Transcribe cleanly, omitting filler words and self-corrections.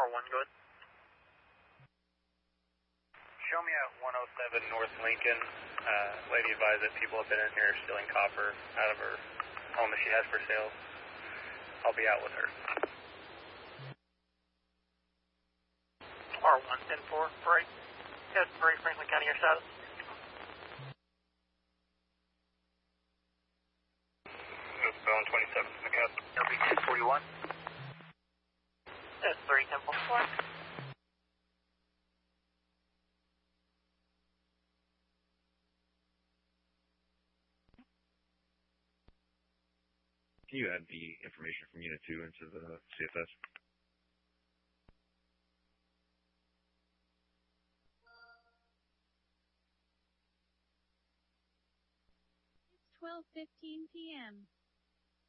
R1, go ahead. Show me at 107 North Lincoln. Lady advised that people have been in here stealing copper out of her home that she has for sale. I'll be out with her. R1, 10-4, right. Yes, Prairie, Franklin County, your status. Bound 27, McCass. LB 241. Yes, 3, 10-4. Can you add the information from Unit 2 into the CSS? It's 12:15 p.m.